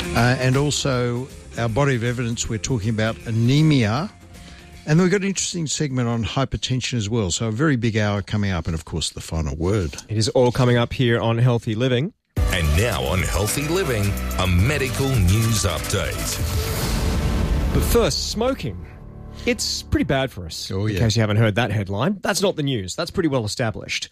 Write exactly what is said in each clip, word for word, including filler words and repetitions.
Uh, and also our body of evidence, we're talking about anemia. And then we've got an interesting segment on hypertension as well. So a very big hour coming up, and of course the final word. It is all coming up here on Healthy Living. And now on Healthy Living, a medical news update. But first, smoking. It's pretty bad for us, oh, yeah. in case you haven't heard that headline. That's not the news. That's pretty well established.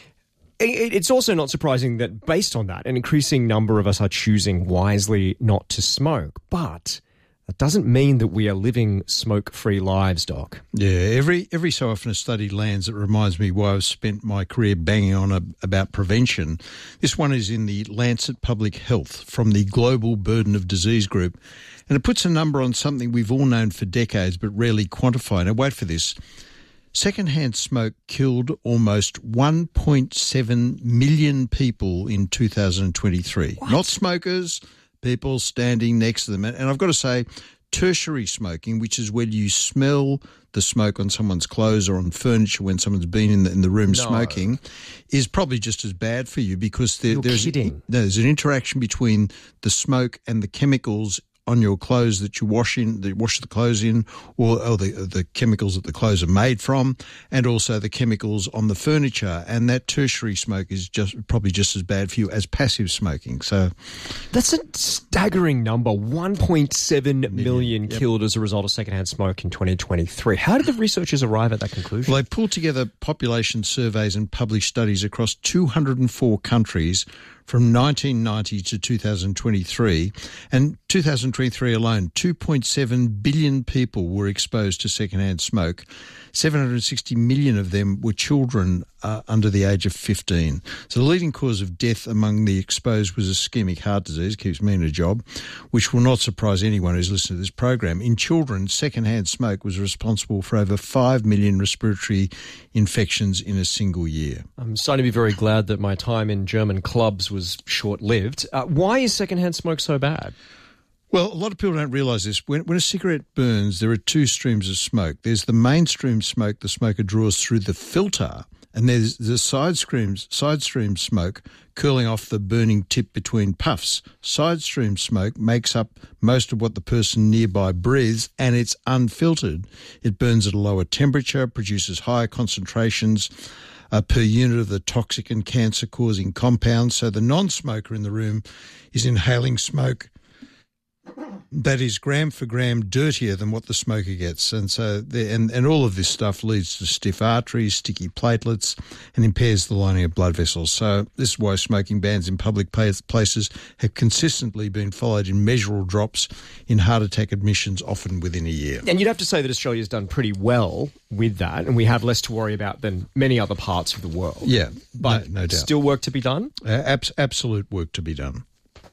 It's also not surprising that based on that, an increasing number of us are choosing wisely not to smoke. But that doesn't mean that we are living smoke-free lives, Doc. Yeah, every every so often a study lands that reminds me why I've spent my career banging on a, about prevention. This one is in the Lancet Public Health from the Global Burden of Disease Group. And it puts a number on something we've all known for decades but rarely quantified. Now, wait for this. Secondhand smoke killed almost one point seven million people in two thousand twenty-three. What? Not smokers, people standing next to them. And I've got to say, tertiary smoking, which is when you smell the smoke on someone's clothes or on furniture when someone's been in the, in the room no. smoking, is probably just as bad for you because there, You're there's, kidding. there's an interaction between the smoke and the chemicals on your clothes that you wash in, that you wash the clothes in, or, or the the chemicals that the clothes are made from, and also the chemicals on the furniture. And that tertiary smoke is just probably just as bad for you as passive smoking. So that's a staggering number. one point seven million yep. killed as a result of secondhand smoke in twenty twenty-three. How did the researchers arrive at that conclusion? Well, they pulled together population surveys and published studies across two hundred four countries from nineteen ninety to two thousand twenty-three. And two thousand twenty-three alone, two point seven billion people were exposed to secondhand smoke. seven hundred sixty million of them were children uh, under the age of fifteen. So the leading cause of death among the exposed was ischemic heart disease, keeps me in a job, which will not surprise anyone who's listened to this program. In children, secondhand smoke was responsible for over five million respiratory infections in a single year. I'm starting to be very glad that my time in German clubs was short-lived. Uh, why is secondhand smoke so bad? Well, a lot of people don't realise this. When, when a cigarette burns, there are two streams of smoke. There's the mainstream smoke the smoker draws through the filter, and there's the side streams, side stream smoke curling off the burning tip between puffs. Side stream smoke makes up most of what the person nearby breathes, and it's unfiltered. It burns at a lower temperature, produces higher concentrations Uh, per unit of the toxic and cancer-causing compounds. So the non-smoker in the room is inhaling smoke that is gram for gram dirtier than what the smoker gets. And so, the, and, and all of this stuff leads to stiff arteries, sticky platelets, and impairs the lining of blood vessels. So this is why smoking bans in public places have consistently been followed in measurable drops in heart attack admissions, often within a year. And you'd have to say that Australia's done pretty well with that, and we have less to worry about than many other parts of the world. Yeah, but no, no doubt. Still work to be done? Uh, abs- absolute work to be done.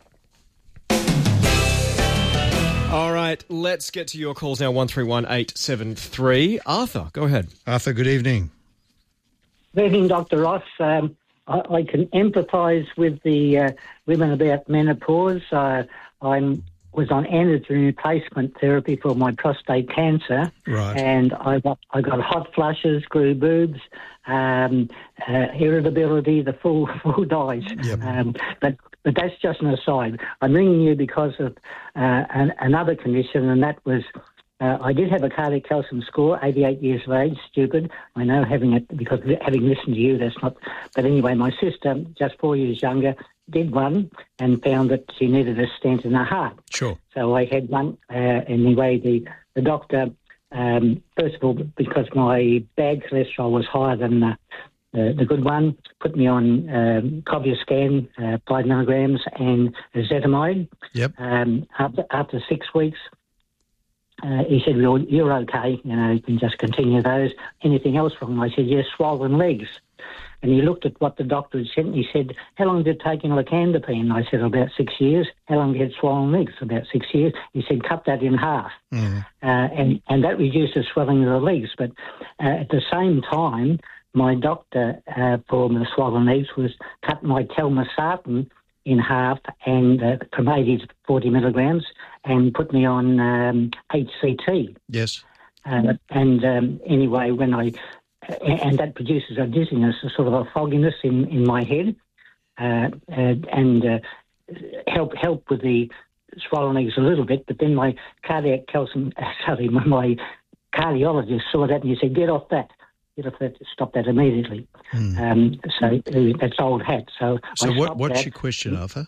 All right, let's get to your calls now, one three one eight seven three. Arthur, go ahead. Arthur, good evening. Good evening, Doctor Ross. Um, I, I can empathise with the uh, women about menopause. Uh, I was on androgen replacement therapy for my prostate cancer, right. and I got I got hot flushes, grew boobs, um, uh, irritability, the full full dies. Yep. Um, but but that's just an aside. I'm ringing you because of uh, an, another condition, and that was. Uh, I did have a cardiac calcium score, eighty-eight years of age, stupid. I know having it, because having listened to you, that's not... But anyway, my sister, just four years younger, did one and found that she needed a stent in her heart. Sure. So I had one. Uh, anyway, the, the doctor, um, first of all, because my bad cholesterol was higher than the, the, the good one, put me on um, Cobuscan, uh, five milligrams, and ezetimibe. Yep. Um, after, after six weeks... Uh, he said, well, you're okay, you know, you can just continue those. Anything else wrong? I said, yes, swollen legs. And he looked at what the doctor had sent, and he said, how long did it take in Lacandapine? I said, about six years. How long did it swollen legs? About six years. He said, cut that in half. Mm. Uh, and, and that reduces swelling of the legs. But uh, at the same time, my doctor uh, for the swollen legs was cut my telmisartan in half and uh, from eighty to forty milligrams and put me on um, H C T. Yes. Uh, and um, anyway, when I, uh, and that produces a dizziness, a sort of a fogginess in, in my head, uh, uh, and uh, help help with the swollen legs a little bit, but then my cardiac calcium, sorry, my cardiologist saw that and he said, get off that. Get off that, stop that immediately. Mm. Um, so uh, that's old hat. So, so I what, what's that. your question, Arthur?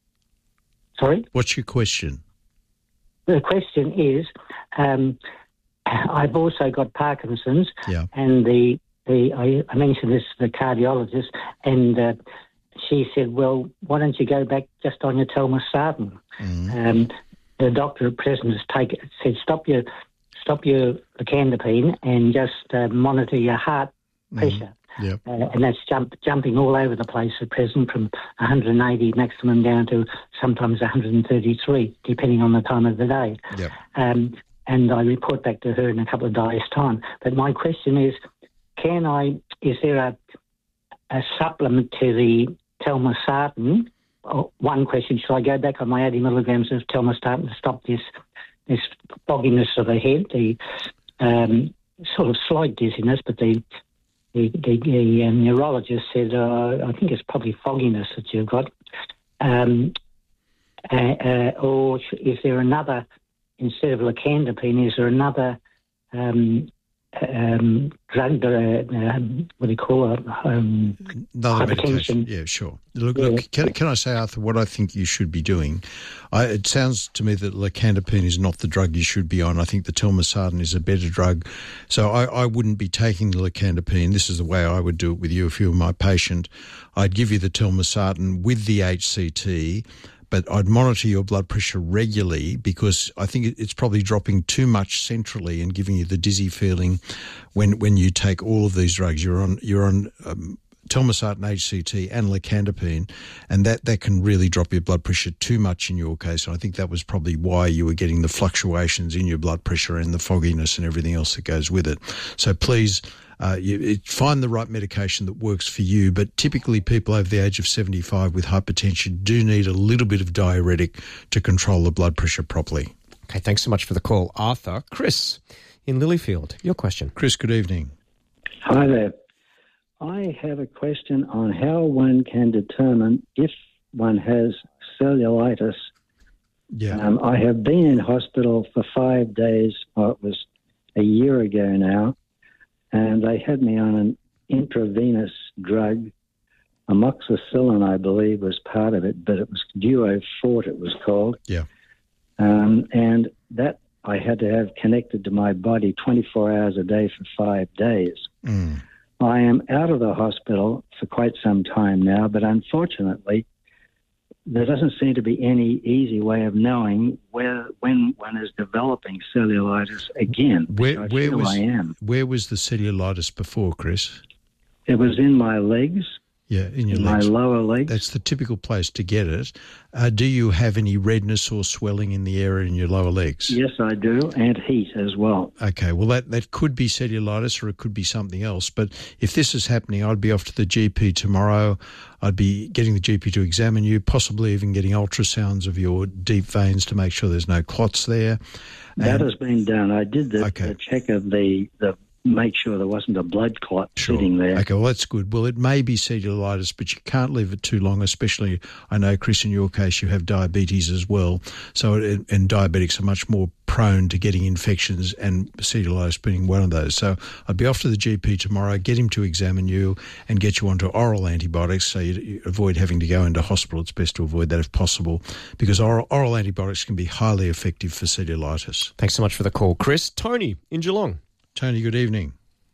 Sorry? What's your question? The question is, um, I've also got Parkinson's, yeah. and the, the I, I mentioned this to the cardiologist, and uh, she said, well, why don't you go back just on your telmisartan? Mm. Um, the doctor at present has take, said, stop your stop your lecandapine and just uh, monitor your heart pressure. Mm. Yep. Uh, and that's jump, jumping all over the place at present, from one hundred eighty maximum down to sometimes one hundred thirty-three, depending on the time of the day. Yep. Um, and I report back to her in a couple of days' time. But my question is, can I, is there a, a supplement to the telmisartan? Oh, one question, should I go back on my eighty milligrams of telmisartan to stop this this fogginess of the head, the um, sort of slight dizziness, but the the, the, the um, neurologist said, uh, I think it's probably fogginess that you've got. Um, uh, uh, or is there another, instead of lecandapine, is there another um, um, drug, uh, um, what do you call it? Um, Another medication. Yeah, sure. Look, yeah. look can, can I say, Arthur, what I think you should be doing? I, it sounds to me that lecandapine is not the drug you should be on. I think the telmisartan is a better drug. So I, I wouldn't be taking the lecandapine. This is the way I would do it with you if you were my patient. I'd give you the telmisartan with the H C T, but I'd monitor your blood pressure regularly, because I think it's probably dropping too much centrally and giving you the dizzy feeling when when you take all of these drugs. You're on you're on um, telmisartan, H C T and lecandapine, and that, that can really drop your blood pressure too much in your case. And I think that was probably why you were getting the fluctuations in your blood pressure and the fogginess and everything else that goes with it. So please Uh, you, it, find the right medication that works for you, but typically people over the age of seventy-five with hypertension do need a little bit of diuretic to control the blood pressure properly. Okay, thanks so much for the call, Arthur. Chris in Lilyfield, your question. Chris, good evening. Hi there. I have a question on how one can determine if one has cellulitis. Yeah. Um, I have been in hospital for five days. Oh, it was a year ago now. And they had me on an intravenous drug. Amoxicillin, I believe, was part of it, but it was Duofort, it was called. Yeah. Um, and that I had to have connected to my body twenty-four hours a day for five days. Mm. I am out of the hospital for quite some time now, but unfortunately, there doesn't seem to be any easy way of knowing where when one is developing cellulitis again. Where, I where feel was I am. Where was the cellulitis before, Chris? It was in my legs. Yeah, in your in legs. my lower legs. That's the typical place to get it. Uh, do you have any redness or swelling in the area in your lower legs? Yes, I do, and heat as well. Okay, well, that, that could be cellulitis or it could be something else. But if this is happening, I'd be off to the G P tomorrow. I'd be getting the G P to examine you, possibly even getting ultrasounds of your deep veins to make sure there's no clots there. That And, has been done. I did the, Okay. the check of the, the make sure there wasn't a blood clot Sure. sitting there. Okay, well, that's good. Well, it may be cellulitis, but you can't leave it too long, especially, I know, Chris, in your case, you have diabetes as well. So, it, and diabetics are much more prone to getting infections, and cellulitis being one of those. So I'd be off to the G P tomorrow, get him to examine you and get you onto oral antibiotics so you, you avoid having to go into hospital. It's best to avoid that if possible, because oral, oral antibiotics can be highly effective for cellulitis. Thanks so much for the call, Chris. Tony in Geelong. Tony, good evening.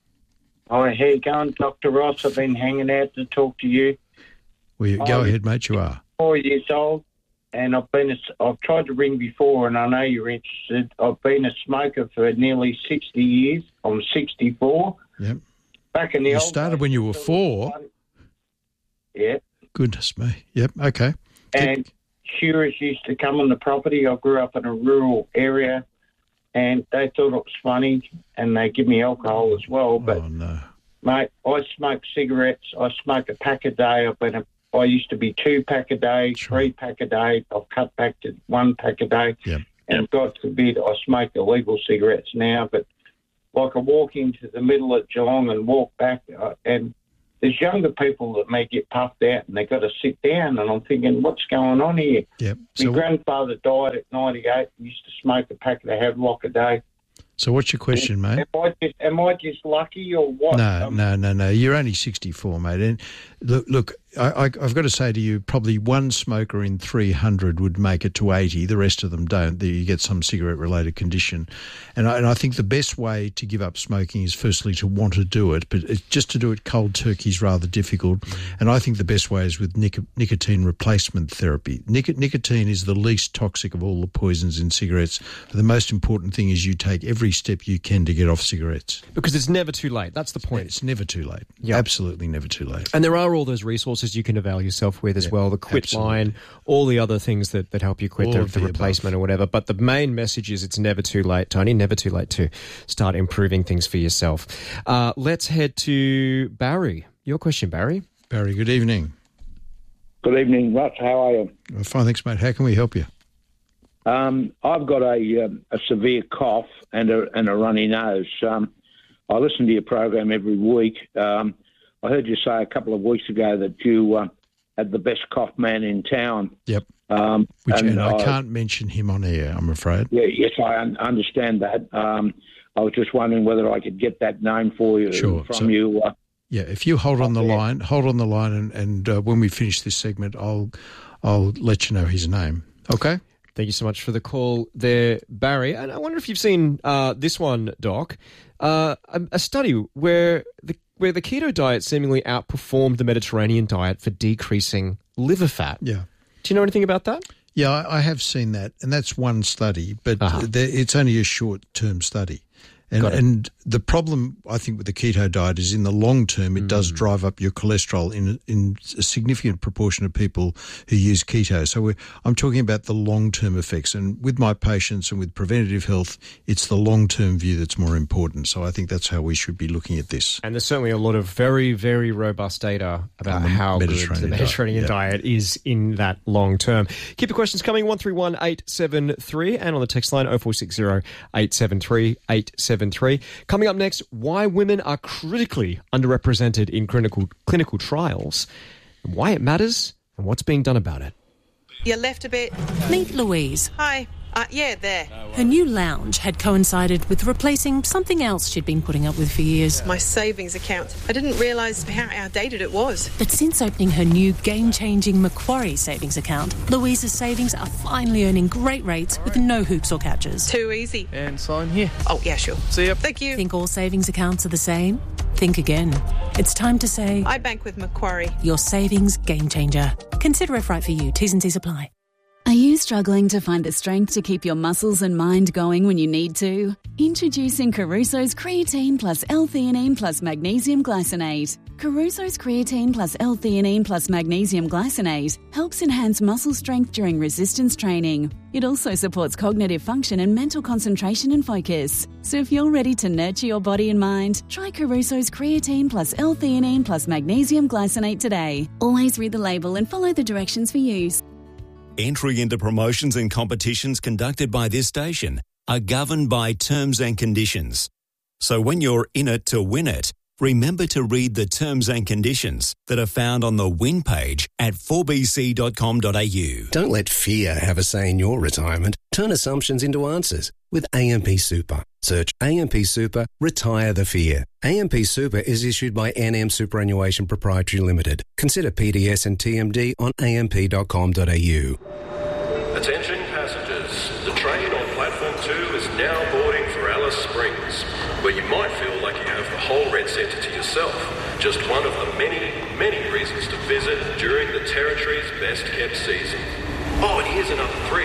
Hi, how you going, Doctor Ross? I've been hanging out to talk to you. Well, you, go I'm ahead, mate, you are. Four years old, and I've been. A, I've tried to ring before, and I know you're interested. I've been a smoker for nearly sixty years. I'm sixty-four. Yep. Back in the You old started days, when you were four. Yeah. Goodness me. Yep, okay. And curers used to come on the property. I grew up in a rural area, and they thought it was funny, and they give me alcohol as well. But Oh, no. mate, I smoke cigarettes. I smoke a pack a day. I've been a, I used to be two pack a day, Sure. three pack a day. I've cut back to one pack a day. Yep. And God forbid I smoke illegal cigarettes now. But like I walk into the middle of Geelong and walk back, uh, and there's younger people that may get puffed out and they've got to sit down, and I'm thinking, what's going on here? Yep. My So, grandfather died at ninety-eight and used to smoke a pack of Havelock a day. so what's your question, mate? Am I just, am I just lucky or what? No, Um, no, no, no. You're only sixty-four, mate. And look, look I, I, I've got to say to you, probably one smoker in three hundred would make it to eighty. The rest of them don't. You get some cigarette-related condition. And I, and I think the best way to give up smoking is firstly to want to do it, but it's just to do it cold turkey is rather difficult. And I think the best way is with nic- nicotine replacement therapy. Nic- nicotine is the least toxic of all the poisons in cigarettes. But the most important thing is you take every step you can to get off cigarettes. Because it's never too late. That's the point. It's never too late. Yep. Absolutely never too late. And there are all those resources you can avail yourself with as Yeah, well. The quit absolutely. line, all the other things that, that help you quit, All the, of the the replacement above. or whatever. But the main message is it's never too late, Tony, never too late to start improving things for yourself. Uh, let's head to Barry. Your question, Barry. Barry, good evening. Good evening, Russ. How are you? Well, fine, thanks, mate. How can we help you? Um, I've got a, um, a severe cough and a, and a runny nose. Um, I listen to your program every week. Um, I heard you say a couple of weeks ago that you uh, had the best cough man in town. Yep. Um, Which, and, and I I- can't mention him on air, I'm afraid. Yeah, yes, I un- understand that. Um, I was just wondering whether I could get that name for you Sure. from So- you. Uh, Yeah, if you hold on the Yeah. line, hold on the line, and, and uh, when we finish this segment, I'll I'll let you know his name. Okay? Thank you so much for the call there, Barry. And I wonder if you've seen uh, this one, Doc, uh, a, a study where the where the keto diet seemingly outperformed the Mediterranean diet for decreasing liver fat. Yeah. Do you know anything about that? Yeah, I, I have seen that, and that's one study, but Uh-huh. there, it's only a short-term study. And, Got it. and the problem, I think, with the keto diet is in the long term, it Mm. does drive up your cholesterol in in a significant proportion of people who use keto. So we're, I'm talking about the long-term effects. And with my patients and with preventative health, it's the long-term view that's more important. So I think that's how we should be looking at this. And there's certainly a lot of very, very robust data about On the how good the Mediterranean diet, Mediterranean yeah. diet is in that long term. Keep the questions coming, one three one eight seven three, and on the text line, oh four six oh eight seven three eight seven three. Coming up next, why women are critically underrepresented in clinical, clinical trials, and why it matters, and what's being done about it. You left a bit. Meet Louise. Hi. Uh, yeah, there. Her new lounge had coincided with replacing something else she'd been putting up with for years. My savings account. I didn't realise how outdated it was. But since opening her new game-changing Macquarie savings account, Louise's savings are finally earning great rates with no hoops or catches. Too easy. And sign here. Oh, yeah, sure. See ya. Thank you. Think all savings accounts are the same? Think again. It's time to say, I bank with Macquarie. your savings game changer. Consider if right for you. T's and C's apply. Are you struggling to find the strength to keep your muscles and mind going when you need to? Introducing Caruso's Creatine Plus L-Theanine Plus Magnesium Glycinate. Caruso's Creatine Plus L-Theanine Plus Magnesium Glycinate helps enhance muscle strength during resistance training. It also supports cognitive function and mental concentration and focus. So if you're ready to nurture your body and mind, try Caruso's Creatine Plus L-Theanine Plus Magnesium Glycinate today. Always read the label and follow the directions for use. Entry into promotions and competitions conducted by this station are governed by terms and conditions. So when you're in it to win it, remember to read the terms and conditions that are found on the win page at four b c dot com dot a u. Don't let fear have a say in your retirement. Turn assumptions into answers with A M P Super. Search A M P Super, retire the fear. A M P Super is issued by N M Superannuation Proprietary Limited. Consider P D S and T M D on a m p dot com dot a u. Attention passengers, the train on platform two is now boarding for Alice Springs, where you might feel like you have the whole Red Centre to yourself. Just one of the many, many reasons to visit during the Territory's best kept season. Oh, and here's another three.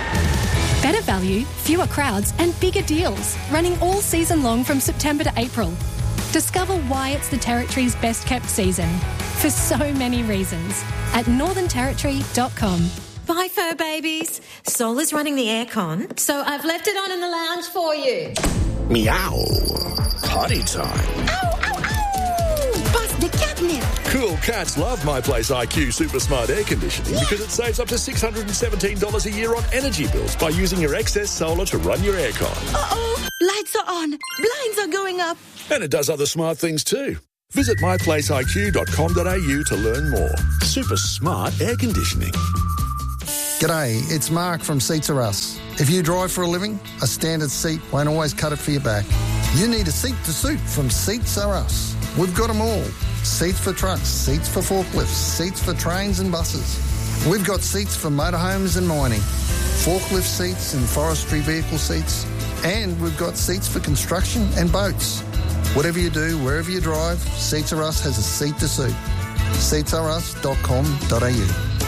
Better value, fewer crowds and bigger deals, running all season long from September to April. Discover why it's the Territory's best kept season, for so many reasons, at northern territory dot com. Bye, fur babies. Sol is running the aircon, so I've left it on in the lounge for you. Meow. Potty time. Ow, ow, ow! Bust the catnip. Cool cats love My Place I Q Super Smart Air Conditioning because it saves up to six hundred seventeen dollars a year on energy bills by using your excess solar to run your aircon. Uh-oh, lights are on, blinds are going up. And it does other smart things too. Visit my place I Q dot com dot a u to learn more. Super smart air conditioning. G'day, it's Mark from Seats Are Us. If you drive for a living, a standard seat won't always cut it for your back. You need a seat to suit from Seats Are Us. We've got them all. Seats for trucks, seats for forklifts, seats for trains and buses. We've got seats for motorhomes and mining, forklift seats and forestry vehicle seats, and we've got seats for construction and boats. Whatever you do, wherever you drive, Seats Are Us has a seat to suit. seats are us dot com dot a u.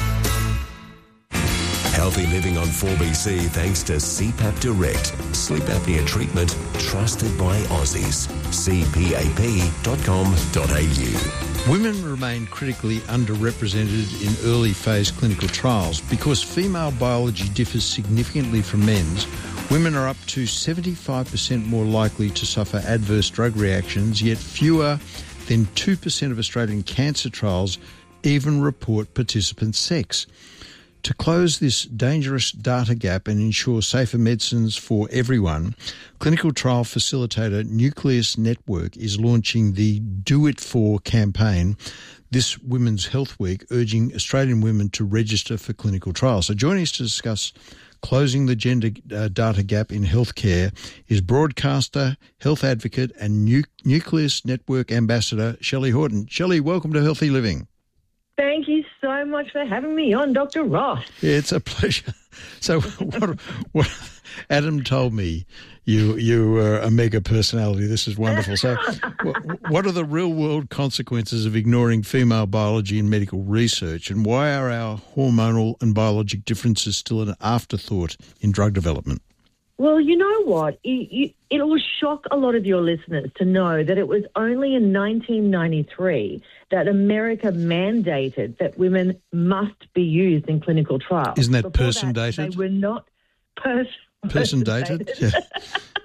Healthy living on four B C thanks to C PAP Direct. Sleep apnea treatment trusted by Aussies. c p a p dot com dot a u. Women remain critically underrepresented in early phase clinical trials because female biology differs significantly from men's. Women are up to seventy-five percent more likely to suffer adverse drug reactions, yet fewer than two percent of Australian cancer trials even report participant sex. To close this dangerous data gap and ensure safer medicines for everyone, clinical trial facilitator Nucleus Network is launching the Do It For campaign this Women's Health Week, urging Australian women to register for clinical trials. So joining us to discuss closing the gender uh, data gap in healthcare is broadcaster, health advocate and Nu- Nucleus Network ambassador Shelley Horton. Shelley, welcome to Healthy Living. Thank you so much for having me on, Doctor Ross. It's a pleasure. So what, what Adam told me, you you were a mega personality. This is wonderful. So what are the real-world consequences of ignoring female biology in medical research, and why are our hormonal and biologic differences still an afterthought in drug development? Well, you know what? It, it, it will shock a lot of your listeners to know that it was only in nineteen ninety-three that America mandated that women must be used in clinical trials. Isn't that Before person that, dated? They were not pers- person dated. dated. Yeah.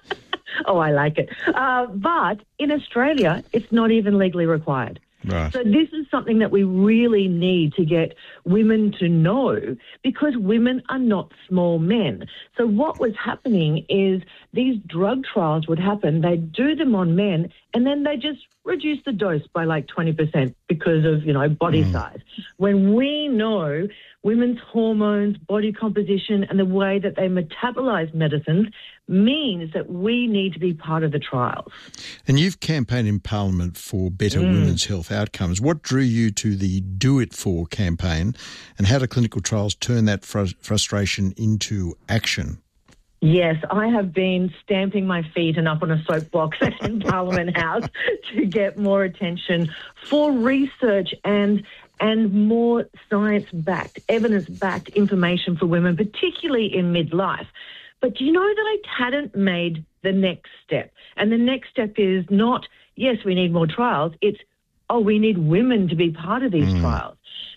Oh, I like it. Uh, but in Australia, it's not even legally required. Right. So this is something that we really need to get women to know, because women are not small men. So what was happening is these drug trials would happen. They'd do them on men, and then they just reduce the dose by like twenty percent because of, you know, body mm. size. When we know women's hormones, body composition, and the way that they metabolize medicines means that we need to be part of the trials. And you've campaigned in Parliament for better mm. women's health outcomes. What drew you to the Do It For campaign, and how do clinical trials turn that fr- frustration into action? Yes, I have been stamping my feet and up on a soapbox in Parliament House to get more attention for research and and more science-backed, evidence-backed information for women, particularly in midlife. But do you know that I hadn't made the next step? And the next step is not, yes, we need more trials. It's, oh, we need women to be part of these mm. trials.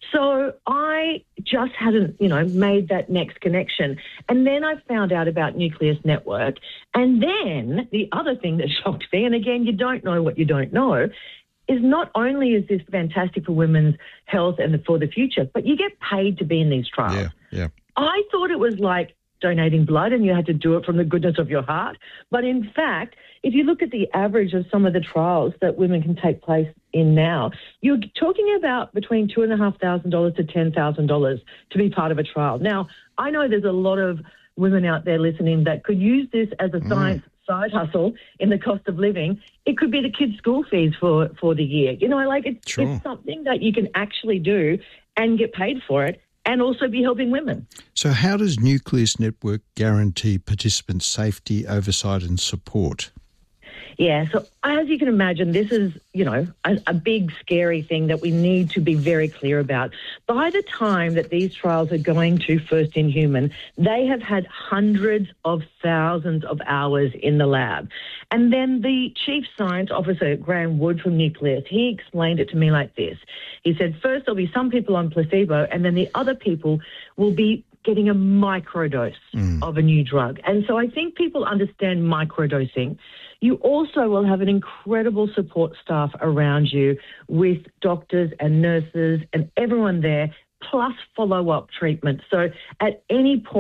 So I just hadn't, you know, made that next connection. And then I found out about Nucleus Network. And then the other thing that shocked me, and again, you don't know what you don't know, is not only is this fantastic for women's health and for the future, but you get paid to be in these trials. Yeah, yeah. I thought it was like donating blood and you had to do it from the goodness of your heart. But in fact, if you look at the average of some of the trials that women can take place in now, you're talking about between two thousand five hundred dollars to ten thousand dollars to be part of a trial. Now, I know there's a lot of women out there listening that could use this as a mm. science side hustle in the cost of living. It could be the kids' school fees for, for the year. You know, like it's, sure. it's something that you can actually do and get paid for it, and also be helping women. So how does Nucleus Network guarantee participant safety, oversight and support? Yeah, so as you can imagine, this is, you know, a, a big, scary thing that we need to be very clear about. By the time that these trials are going to first in human, they have had hundreds of thousands of hours in the lab. And then the Chief Science Officer, Graham Wood from Nucleus, he explained it to me like this. He said, first there'll be some people on placebo, and then the other people will be getting a microdose mm. of a new drug. And so I think people understand microdosing. You also will have an incredible support staff around you with doctors and nurses and everyone there, plus follow-up treatment. So at any point,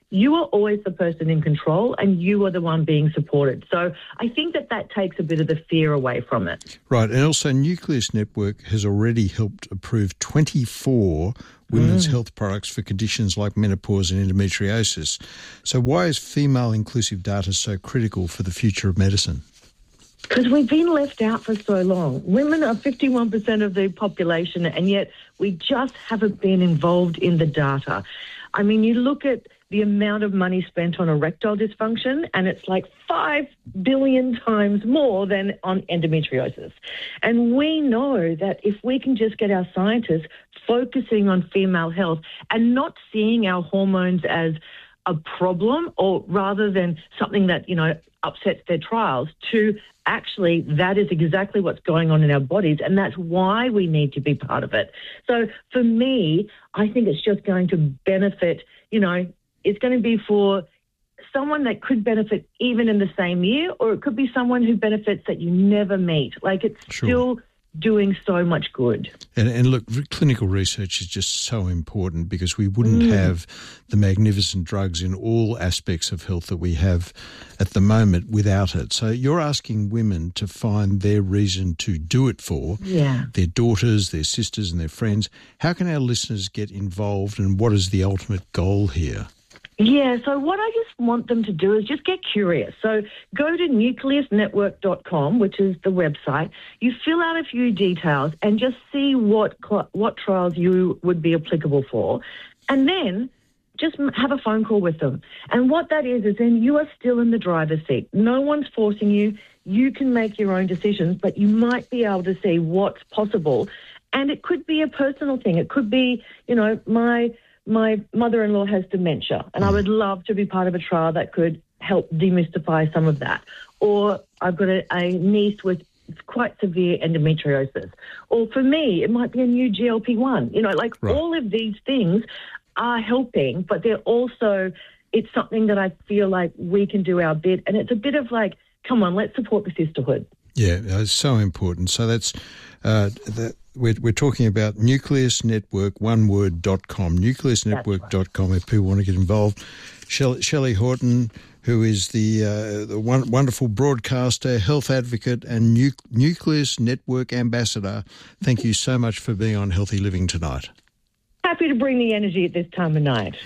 you are always the person in control and you are the one being supported. So I think that that takes a bit of the fear away from it. Right, and also Nucleus Network has already helped approve twenty-four women's mm. health products for conditions like menopause and endometriosis. So why is female-inclusive data so critical for the future of medicine? Because we've been left out for so long. Women are fifty-one percent of the population, and yet we just haven't been involved in the data. I mean, you look at the amount of money spent on erectile dysfunction, and it's like five billion times more than on endometriosis. And we know that if we can just get our scientists focusing on female health and not seeing our hormones as a problem, or rather than something that, you know, upsets their trials, to actually that is exactly what's going on in our bodies, and that's why we need to be part of it. So for me, I think it's just going to benefit, you know, it's going to be for someone that could benefit even in the same year, or it could be someone who benefits that you never meet. Like, it's Sure. still doing so much good. And, and look, clinical research is just so important, because we wouldn't mm. have the magnificent drugs in all aspects of health that we have at the moment without it. So you're asking women to find their reason to do it for Yeah. their daughters, their sisters and their friends. How can our listeners get involved, and what is the ultimate goal here? Yeah, so what I just want them to do is just get curious. So go to nucleus network dot com, which is the website. You fill out a few details and just see what cl- what trials you would be applicable for. And then just have a phone call with them. And what that is, is then you are still in the driver's seat. No one's forcing you. You can make your own decisions, but you might be able to see what's possible. And it could be a personal thing. It could be, you know, my... My mother-in-law has dementia, and I would love to be part of a trial that could help demystify some of that. Or I've got a, a niece with quite severe endometriosis. Or for me, it might be a new G L P one. You know, like Right. all of these things are helping, but they're also, it's something that I feel like we can do our bit. And it's a bit of like, come on, let's support the sisterhood. Yeah, it's so important. So that's uh, that. We're, we're talking about nucleus network one word dot com, nucleus network dot com, if people want to get involved. Shelley, Shelley Horton, who is the, uh, the one, wonderful broadcaster, health advocate and nu- Nucleus Network ambassador, thank you so much for being on Healthy Living tonight. Happy to bring the energy at this time of night.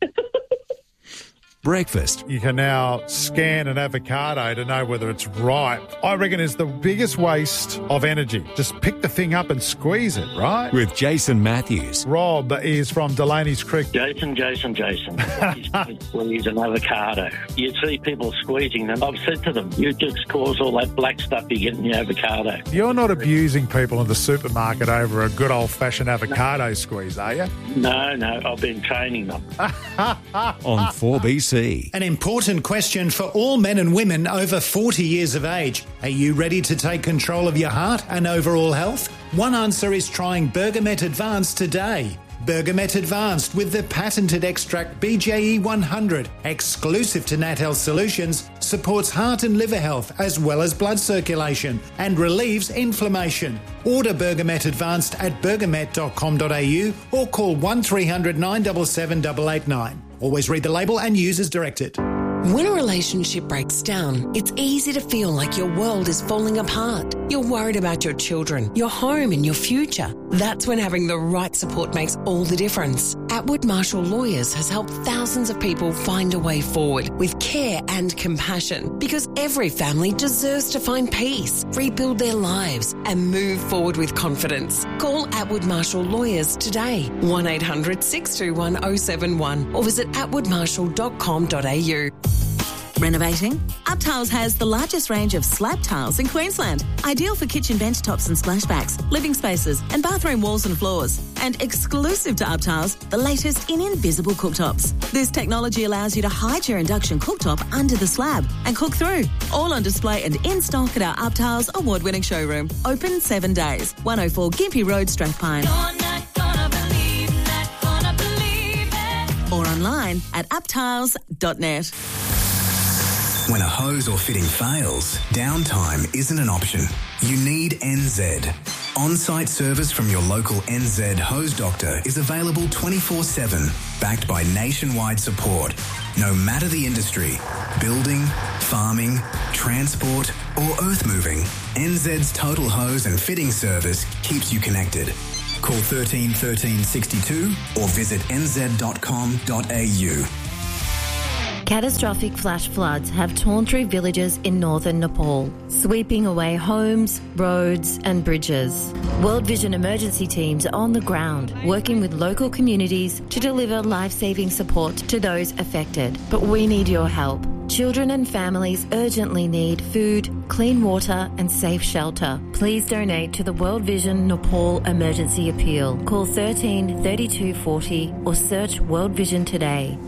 Breakfast. You can now scan an avocado to know whether it's ripe. I reckon it's the biggest waste of energy. Just pick the thing up and squeeze it, right? With Jason Matthews. Rob is from Delaney's Creek. Jason, Jason, Jason. Squeeze an avocado. You see people squeezing them. I've said to them, you just cause all that black stuff you get in your avocado. You're not abusing people in the supermarket over a good old-fashioned avocado squeeze, are you? No, no, I've been training them. On four B C. An important question for all men and women over forty years of age. Are you ready to take control of your heart and overall health? One answer is trying Bergamet Advanced today. Bergamet Advanced with the patented extract B J E one hundred, exclusive to Nat Health Solutions, supports heart and liver health as well as blood circulation and relieves inflammation. Order Bergamet Advanced at bergamet dot com dot a u or call one three hundred nine seven seven eight eight nine. Always read the label and use as directed. When a relationship breaks down, it's easy to feel like your world is falling apart. You're worried about your children, your home and your future. That's when having the right support makes all the difference. Atwood Marshall Lawyers has helped thousands of people find a way forward with care and compassion, because every family deserves to find peace, rebuild their lives and move forward with confidence. Call Atwood Marshall Lawyers today, one eight hundred six two one oh seven one, or visit atwood marshall dot com dot a u. Renovating? UpTiles has the largest range of slab tiles in Queensland, ideal for kitchen bench tops and splashbacks, living spaces and bathroom walls and floors. And exclusive to UpTiles, the latest in invisible cooktops. This technology allows you to hide your induction cooktop under the slab and cook through. All on display and in stock at our UpTiles award-winning showroom. Open seven days. one oh four Gympie Road, Strathpine. Or online at uptiles dot net. When a hose or fitting fails, downtime isn't an option. You need N Z. On-site service from your local N Z hose doctor is available twenty-four seven, backed by nationwide support. No matter the industry, building, farming, transport or earth moving, N Z's total hose and fitting service keeps you connected. Call thirteen thirteen sixty-two or visit n z dot com dot a u. Catastrophic flash floods have torn through villages in northern Nepal, sweeping away homes, roads and bridges. World Vision emergency teams are on the ground, working with local communities to deliver life-saving support to those affected. But we need your help. Children and families urgently need food, clean water and safe shelter. Please donate to the World Vision Nepal Emergency Appeal. Call thirteen thirty-two forty or search World Vision today.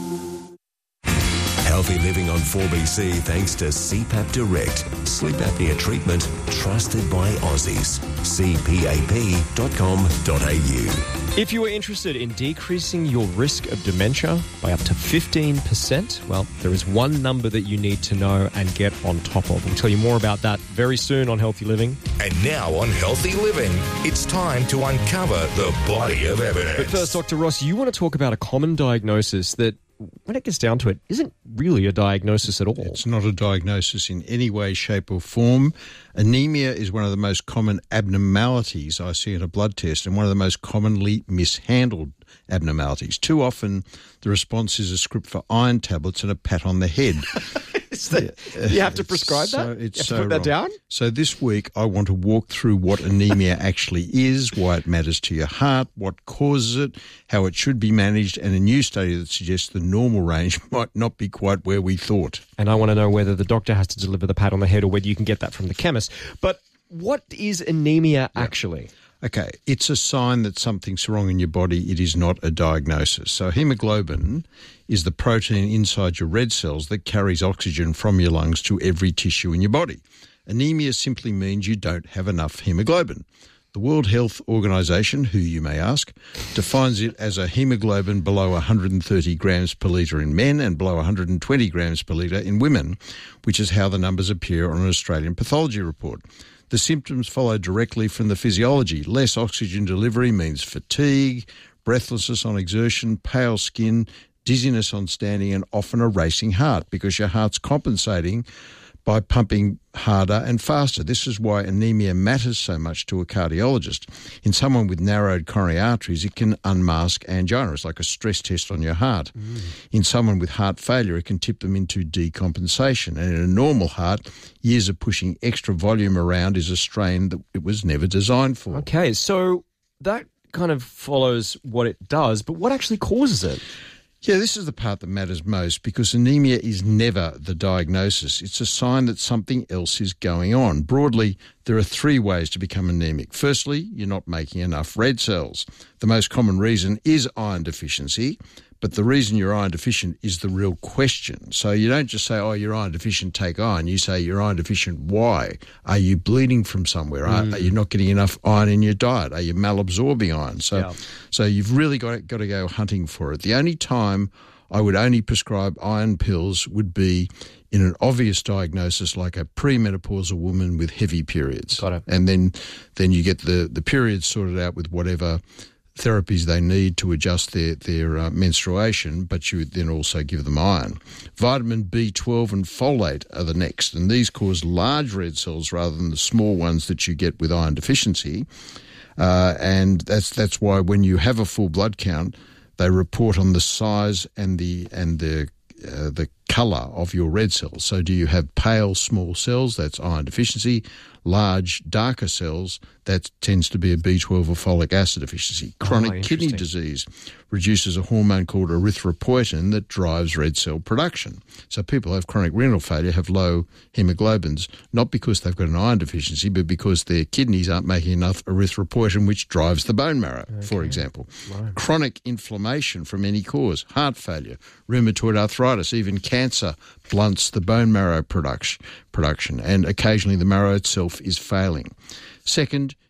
Healthy living on four B C thanks to C PAP Direct. Sleep apnea treatment trusted by Aussies. c p a p dot com dot a u. If you are interested in decreasing your risk of dementia by up to fifteen percent, well, there is one number that you need to know and get on top of. We'll tell you more about that very soon on Healthy Living. And now on Healthy Living, it's time to uncover the body of evidence. But first, Doctor Ross, you want to talk about a common diagnosis that, when it gets down to it, isn't really a diagnosis at all. It's not a diagnosis in any way, shape or form. Anemia is one of the most common abnormalities I see in a blood test and one of the most commonly mishandled abnormalities. Too often the response is a script for iron tablets and a pat on the head. That, you have to prescribe so, that? It's you have so to put that wrong. down? So this week I want to walk through what anemia actually is, why it matters to your heart, what causes it, how it should be managed, and a new study that suggests the normal range might not be quite where we thought. And I want to know whether the doctor has to deliver the pat on the head or whether you can get that from the chemist. But what is anemia yeah. actually? Okay, it's a sign that something's wrong in your body. It is not a diagnosis. So hemoglobin is the protein inside your red cells that carries oxygen from your lungs to every tissue in your body. Anemia simply means you don't have enough hemoglobin. The World Health Organization, who you may ask, defines it as a hemoglobin below one hundred thirty grams per litre in men and below one hundred twenty grams per litre in women, which is how the numbers appear on an Australian pathology report. The symptoms follow directly from the physiology. Less oxygen delivery means fatigue, breathlessness on exertion, pale skin, dizziness on standing, and often a racing heart because your heart's compensating by pumping harder and faster. This is why anemia matters so much to a cardiologist. In someone with narrowed coronary arteries, it can unmask angina. It's like a stress test on your heart. Mm. In someone with heart failure, it can tip them into decompensation. And in a normal heart, years of pushing extra volume around is a strain that it was never designed for. Okay, so that kind of follows what it does, but what actually causes it? Yeah, this is the part that matters most because anemia is never the diagnosis. It's a sign that something else is going on. Broadly, there are three ways to become anemic. Firstly, you're not making enough red cells. The most common reason is iron deficiency, but the reason you're iron deficient is the real question. So you don't just say, oh, you're iron deficient, take iron. You say you're iron deficient, why? Are you bleeding from somewhere? Mm. Are, are you not getting enough iron in your diet? Are you malabsorbing iron? So, yeah. so you've really got, got to go hunting for it. The only time I would only prescribe iron pills would be in an obvious diagnosis like a premenopausal woman with heavy periods. Got it. And then, then you get the, the periods sorted out with whatever therapies they need to adjust their, their uh, menstruation, but you then also give them iron. Vitamin B twelve and folate are the next, and these cause large red cells rather than the small ones that you get with iron deficiency. Uh, and that's that's why when you have a full blood count, they report on the size and the and the uh, the colour of your red cells. So do you have pale, small cells? That's iron deficiency. Large, darker cells, that tends to be a B twelve or folic acid deficiency. Chronic oh, kidney disease reduces a hormone called erythropoietin that drives red cell production. So people who have chronic renal failure have low hemoglobins, not because they've got an iron deficiency, but because their kidneys aren't making enough erythropoietin, which drives the bone marrow, okay. for example. Right. Chronic inflammation from any cause, heart failure, rheumatoid arthritis, even cancer blunts the bone marrow production, production, and occasionally the marrow itself is failing. Second,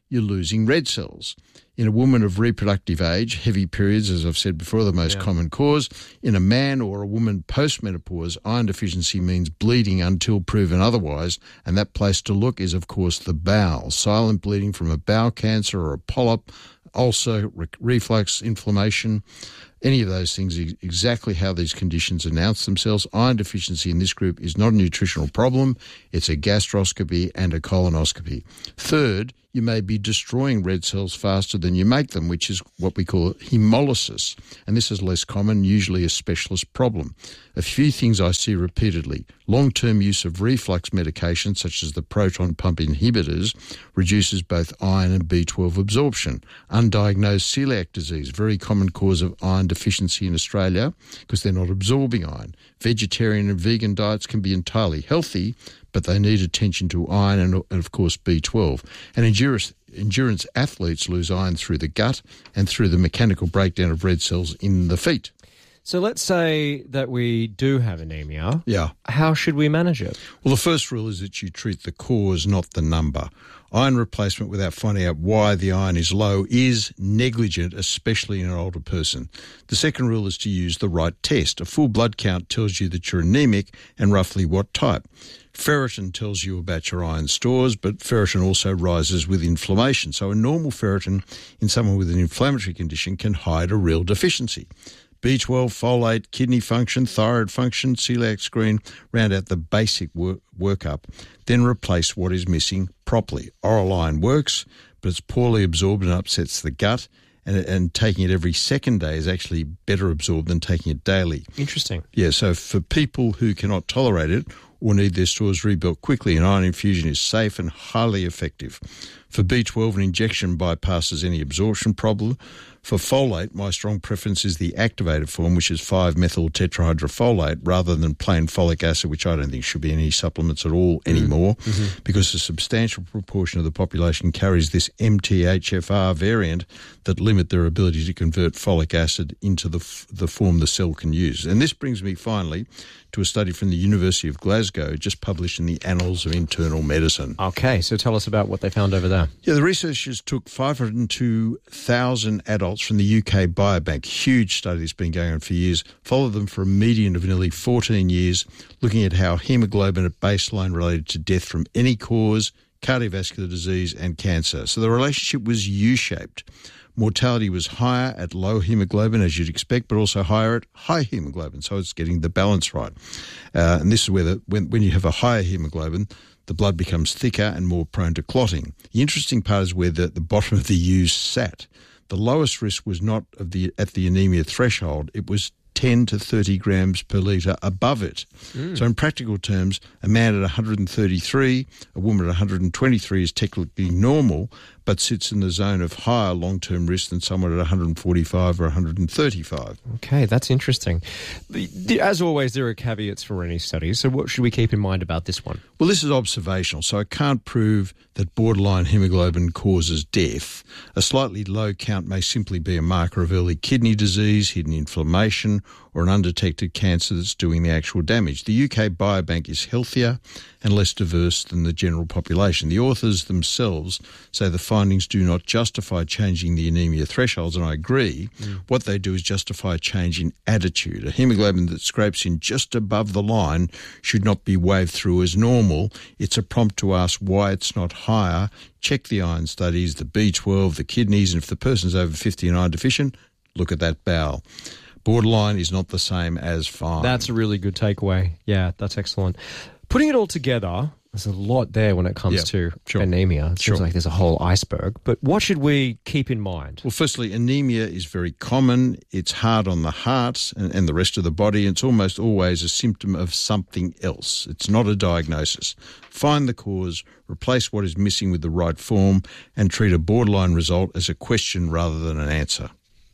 you're losing red cells. In a woman of reproductive age, heavy periods, as I've said before, are the most Yeah. common cause. In a man or a woman post-menopause, iron deficiency means bleeding until proven otherwise, and that place to look is, of course, the bowel. Silent bleeding from a bowel cancer or a polyp, ulcer, re- reflux, inflammation, any of those things, is exactly how these conditions announce themselves. Iron deficiency in this group is not a nutritional problem. It's a gastroscopy and a colonoscopy. Third, you may be destroying red cells faster than you make them, which is what we call hemolysis. And this is less common, usually a specialist problem. A few things I see repeatedly. Long-term use of reflux medications, such as the proton pump inhibitors, reduces both iron and B twelve absorption. Undiagnosed celiac disease, very common cause of iron deficiency in Australia because they're not absorbing iron. Vegetarian and vegan diets can be entirely healthy, but they need attention to iron and, and of course, B twelve. And endurance, endurance athletes lose iron through the gut and through the mechanical breakdown of red cells in the feet. So let's say that we do have anemia. Yeah. How should we manage it? Well, the first rule is that you treat the cause, not the number. Iron replacement without finding out why the iron is low is negligent, especially in an older person. The second rule is to use the right test. A full blood count tells you that you're anemic and roughly what type. Ferritin tells you about your iron stores, but ferritin also rises with inflammation. So a normal ferritin in someone with an inflammatory condition can hide a real deficiency. B twelve, folate, kidney function, thyroid function, celiac screen, round out the basic work, workup, then replace what is missing properly. Oral iron works, but it's poorly absorbed and upsets the gut, and, and taking it every second day is actually better absorbed than taking it daily. Interesting. Yeah, so for people who cannot tolerate it or need their stores rebuilt quickly, an iron infusion is safe and highly effective. For B twelve, an injection bypasses any absorption problem. For folate, my strong preference is the activated form, which is five methyl tetrahydrofolate, rather than plain folic acid, which I don't think should be any supplements at all anymore, Mm-hmm. because a substantial proportion of the population carries this M T H F R variant that limit their ability to convert folic acid into the, f- the form the cell can use. And this brings me finally to a study from the University of Glasgow, just published in the Annals of Internal Medicine. Okay, so tell us about what they found over there. Yeah, the researchers took five hundred two thousand adults from the U K Biobank, huge study that's been going on for years, followed them for a median of nearly fourteen years, looking at how hemoglobin at baseline related to death from any cause, cardiovascular disease and cancer. So the relationship was U-shaped. Mortality was higher at low hemoglobin, as you'd expect, but also higher at high hemoglobin. So it's getting the balance right. Uh, and this is where the, when, when you have a higher hemoglobin, the blood becomes thicker and more prone to clotting. The interesting part is where the, the bottom of the U sat. The lowest risk was not of the at the anemia threshold. It was ten to thirty grams per litre above it. Mm. So in practical terms, a man at one hundred thirty-three, a woman at one hundred twenty-three is technically normal, but sits in the zone of higher long-term risk than someone at one hundred forty-five or one hundred thirty-five. Okay, that's interesting. The- the- As always, there are caveats for any study, so what should we keep in mind about this one? Well, this is observational, so I can't prove that borderline hemoglobin causes death. A slightly low count may simply be a marker of early kidney disease, hidden inflammation, or an undetected cancer that's doing the actual damage. The U K Biobank is healthier and less diverse than the general population. The authors themselves say the findings do not justify changing the anemia thresholds, and I agree. Mm. What they do is justify a change in attitude. A hemoglobin that scrapes in just above the line should not be waved through as normal. It's a prompt to ask why it's not higher. Check the iron studies, the B twelve, the kidneys, and if the person's over fifty and iron deficient, look at that bowel. Borderline is not the same as fine. That's a really good takeaway. Yeah, that's excellent. Putting it all together, there's a lot there when it comes Yeah, to sure. anemia. It seems Sure. like there's a whole iceberg. But what should we keep in mind? Well, firstly, anemia is very common. It's hard on the heart and, and the rest of the body. It's almost always a symptom of something else. It's not a diagnosis. Find the cause, replace what is missing with the right form, and treat a borderline result as a question rather than an answer.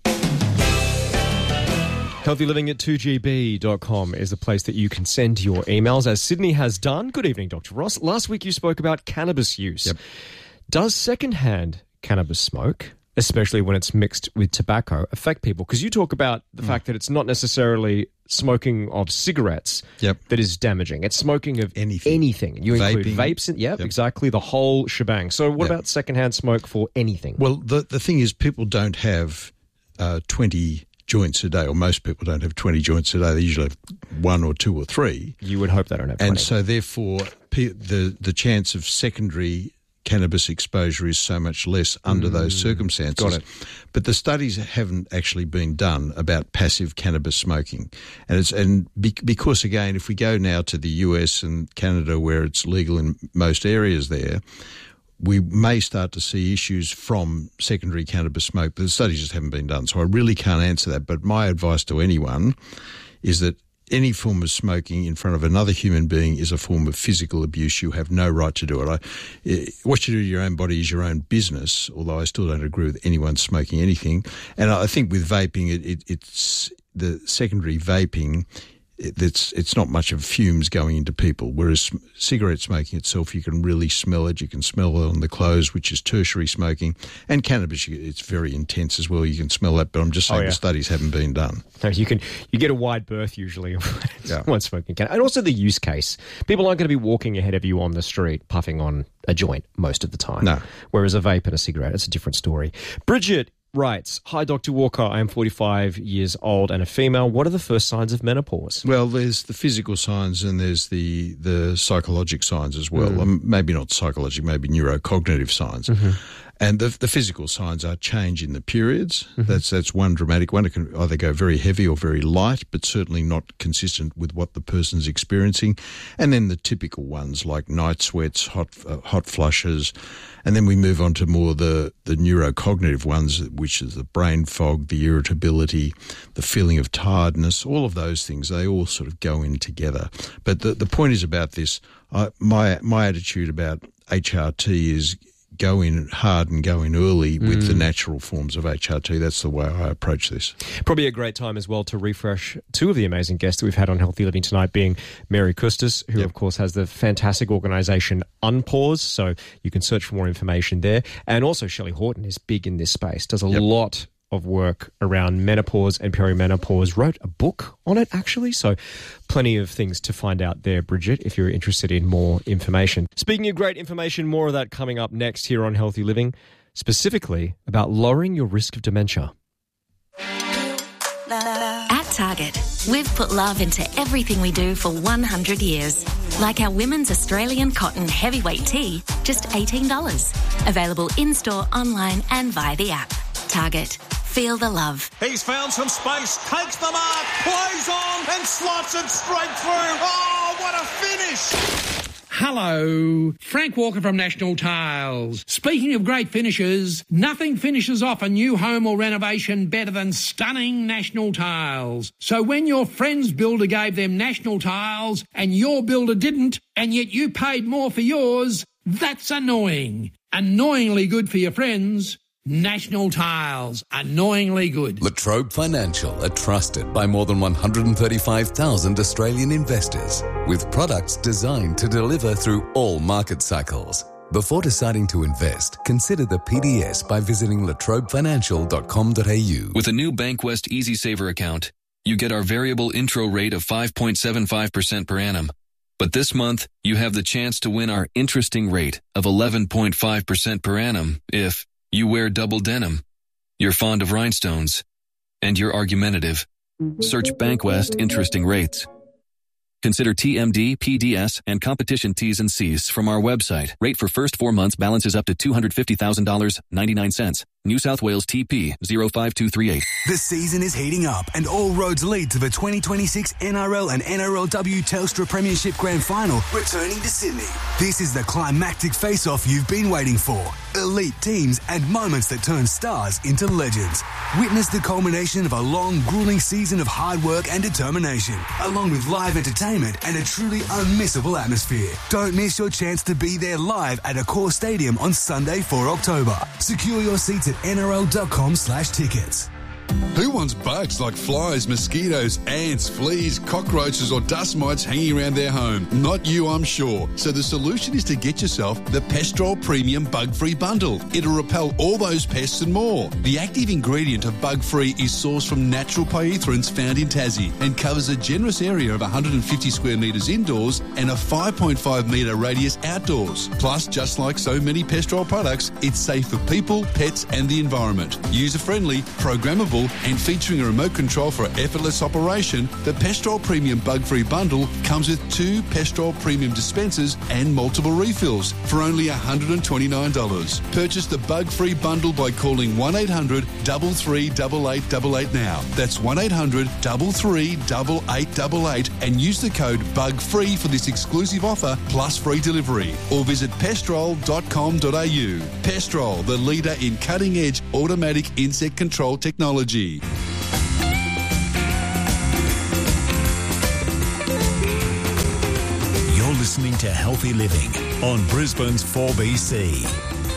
healthy living at two g b dot com is the place that you can send your emails, as Sydney has done. Good evening, Doctor Ross. Last week you spoke about cannabis use. Yep. Does secondhand cannabis smoke especially when it's mixed with tobacco, affect people? Because you talk about the mm. fact that it's not necessarily smoking of cigarettes yep. that is damaging. It's smoking of anything. anything. You Vaping. include vapes, and, yep, yep, exactly, the whole shebang. So what yep. about secondhand smoke for anything? Well, the, the thing is, people don't have uh, twenty joints a day, or most people don't have twenty joints a day. They usually have one or two or three. You would hope they don't have twenty. And so therefore, the the chance of secondary cannabis exposure is so much less under mm, those circumstances. Got it. But the studies haven't actually been done about passive cannabis smoking. And it's and be, because, again, if we go now to the U S and Canada where it's legal in most areas there, we may start to see issues from secondary cannabis smoke, but the studies just haven't been done. So I really can't answer that. But my advice to anyone is that any form of smoking in front of another human being is a form of physical abuse. You have no right to do it. I, what you do to your own body is your own business, although I still don't agree with anyone smoking anything. And I think with vaping, it, it, it's the secondary vaping, it, it's, it's not much of fumes going into people, whereas cigarette smoking itself, you can really smell it. You can smell it on the clothes, which is tertiary smoking. And cannabis, it's very intense as well. You can smell that, but I'm just saying oh, yeah. the studies haven't been done. No, you can you get a wide berth usually yeah. when smoking cannabis. And also the use case. People aren't going to be walking ahead of you on the street puffing on a joint most of the time. No. Whereas a vape and a cigarette, it's a different story. Bridget writes, hi, Doctor Walker, I am forty-five years old and a female. What are the first signs of menopause? Well, there's the physical signs and there's the, the psychologic signs as well. Mm. Um, maybe not psychologic, maybe neurocognitive signs. Mm-hmm. And the, the physical signs are change in the periods. Mm-hmm. That's that's one dramatic one. It can either go very heavy or very light, but certainly not consistent with what the person's experiencing. And then the typical ones like night sweats, hot uh, hot flushes. And then we move on to more the, the neurocognitive ones, which is the brain fog, the irritability, the feeling of tiredness, all of those things. They all sort of go in together. But the, the point is about this, I, my my attitude about H R T is go in hard and go in early with mm. the natural forms of H R T. That's the way I approach this. Probably a great time as well to refresh two of the amazing guests that we've had on Healthy Living tonight, being Mary Custis, who yep. of course has the fantastic organisation Unpause, so you can search for more information there. And also Shelley Horton is big in this space, does a yep. lot of work around menopause and perimenopause, wrote a book on it actually, so plenty of things to find out there, Bridget, if you're interested in more information. Speaking of great information, more of that coming up next here on Healthy Living, specifically about lowering your risk of dementia. At Target, we've put love into everything we do for one hundred years. Like our women's Australian cotton heavyweight tee, just eighteen dollars. Available in-store, online and via the app. Target. Feel the love. He's found some space, takes the mark, plays on and slots it straight through. Oh, what a finish! Hello, Frank Walker from National Tiles. Speaking of great finishes, nothing finishes off a new home or renovation better than stunning National Tiles. So when your friend's builder gave them National Tiles and your builder didn't, and yet you paid more for yours, that's annoying. Annoyingly good for your friends. National Tiles, annoyingly good. Latrobe Financial are trusted by more than one hundred thirty-five thousand Australian investors, with products designed to deliver through all market cycles. Before deciding to invest, consider the P D S by visiting latrobe financial dot com dot a u. With a new Bankwest EasySaver account, you get our variable intro rate of five point seven five percent per annum. But this month, you have the chance to win our interesting rate of eleven point five percent per annum if you wear double denim, you're fond of rhinestones, and you're argumentative. Search Bankwest Interesting Rates. Consider T M D, P D S, and competition T's and C's from our website. Rate for first four months balances up to two hundred fifty thousand dollars and ninety-nine cents. New South Wales T P zero five two three eight. The season is heating up and all roads lead to the twenty twenty-six N R L and N R L W Telstra Premiership Grand Final returning to Sydney. This is the climactic face-off you've been waiting for. Elite teams and moments that turn stars into legends. Witness the culmination of a long, grueling season of hard work and determination, along with live entertainment and a truly unmissable atmosphere. Don't miss your chance to be there live at Accor Stadium on Sunday, the fourth of October. Secure your seats at N R L dot com slash tickets. Who wants bugs like flies, mosquitoes, ants, fleas, cockroaches or dust mites hanging around their home? Not you, I'm sure. So the solution is to get yourself the Pestrol Premium Bug-Free Bundle. It'll repel all those pests and more. The active ingredient of Bug-Free is sourced from natural pyrethroins found in Tassie and covers a generous area of one hundred fifty square metres indoors and a five point five metre radius outdoors. Plus, just like so many Pestrol products, it's safe for people, pets and the environment. User-friendly, programmable and featuring a remote control for effortless operation, the Pestrol Premium Bug-Free Bundle comes with two Pestrol Premium dispensers and multiple refills for only one hundred twenty-nine dollars. Purchase the Bug-Free Bundle by calling one eight hundred, three three eight eight eight eight now. That's one eight hundred, three three eight eight eight eight and use the code BUGFREE for this exclusive offer plus free delivery. Or visit pestrol dot com dot a u. Pestrol, the leader in cutting-edge automatic insect control technology. You're listening to Healthy Living on Brisbane's four B C.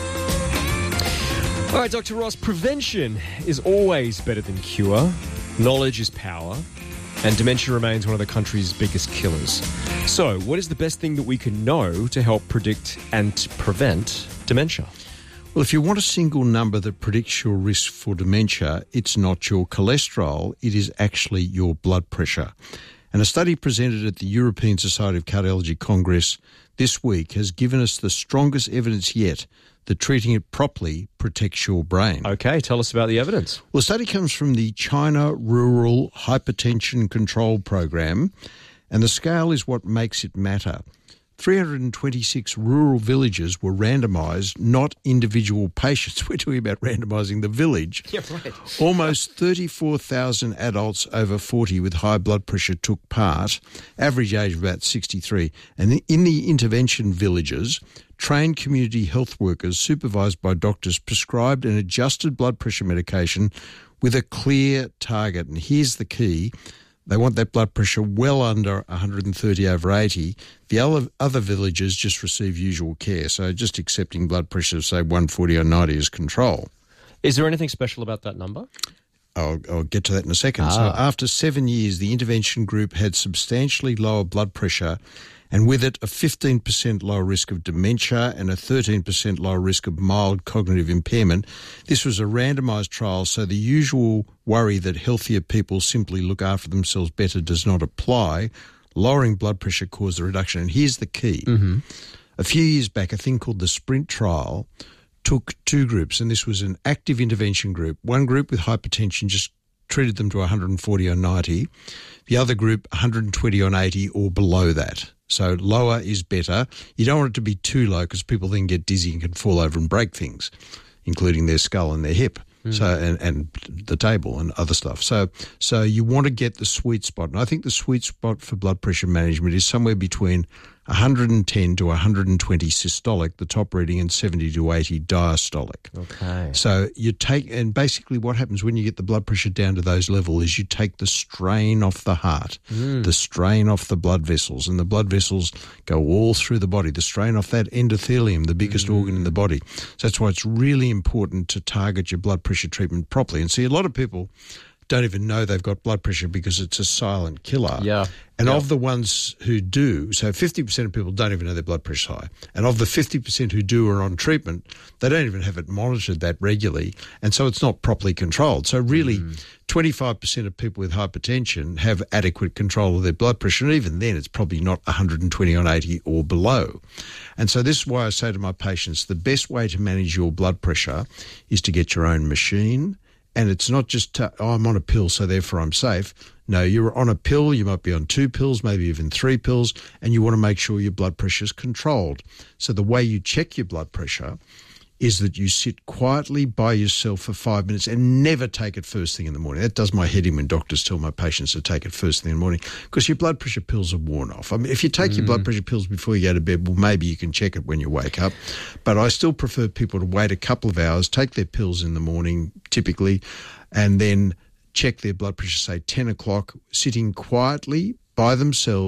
All right, Doctor Ross, prevention is always better than cure. Knowledge is power. And dementia remains one of the country's biggest killers. So, what is the best thing that we can know to help predict and to prevent dementia? Well, if you want a single number that predicts your risk for dementia, it's not your cholesterol, it is actually your blood pressure. And a study presented at the European Society of Cardiology Congress this week has given us the strongest evidence yet that treating it properly protects your brain. Okay, tell us about the evidence. Well, the study comes from the China Rural Hypertension Control Program, and the scale is what makes it matter. three hundred twenty-six rural villages were randomised, not individual patients. We're talking about randomising the village. Yeah, right. Almost thirty-four thousand adults over forty with high blood pressure took part, average age of about sixty-three. And in the intervention villages, trained community health workers supervised by doctors prescribed and adjusted blood pressure medication with a clear target. And here's the key. They want that blood pressure well under one hundred thirty over eighty. The other, other villages just receive usual care, so just accepting blood pressure of, say, one forty or ninety as control. Is there anything special about that number? I'll, I'll get to that in a second. Ah. So after seven years, the intervention group had substantially lower blood pressure and with it a fifteen percent lower risk of dementia and a thirteen percent lower risk of mild cognitive impairment. This was a randomised trial, so the usual worry that healthier people simply look after themselves better does not apply. Lowering blood pressure caused a reduction. And here's the key. Mm-hmm. A few years back, a thing called the SPRINT trial took two groups, and this was an active intervention group. One group with hypertension just treated them to one hundred forty on ninety. The other group, one hundred twenty on eighty or below that. So lower is better. You don't want it to be too low because people then get dizzy and can fall over and break things, including their skull and their hip. Mm. So and, and the table and other stuff. So so you want to get the sweet spot. And I think the sweet spot for blood pressure management is somewhere between one hundred ten to one hundred twenty systolic, the top reading, and seventy to eighty diastolic. Okay. So you take, and basically what happens when you get the blood pressure down to those levels is you take the strain off the heart, Mm. the strain off the blood vessels, and the blood vessels go all through the body, the strain off that endothelium, the biggest Mm. organ in the body. So that's why it's really important to target your blood pressure treatment properly. And see, a lot of people don't even know they've got blood pressure because it's a silent killer. Yeah. And yeah. of the ones who do, so fifty percent of people don't even know their blood pressure's high. And of the fifty percent who do are on treatment, they don't even have it monitored that regularly. And so it's not properly controlled. So really, mm. twenty-five percent of people with hypertension have adequate control of their blood pressure. And even then, it's probably not one hundred twenty on eighty or below. And so this is why I say to my patients, the best way to manage your blood pressure is to get your own machine. And it's not just, to, oh, I'm on a pill, so therefore I'm safe. No, you're on a pill, you might be on two pills, maybe even three pills, and you want to make sure your blood pressure is controlled. So the way you check your blood pressure is that you sit quietly by yourself for five minutes and never take it first thing in the morning. That does my head in when doctors tell my patients to take it first thing in the morning because your blood pressure pills are worn off. I mean, if you take mm. your blood pressure pills before you go to bed, well, maybe you can check it when you wake up. But I still prefer people to wait a couple of hours, take their pills in the morning typically, and then check their blood pressure, say ten o'clock, sitting quietly by themselves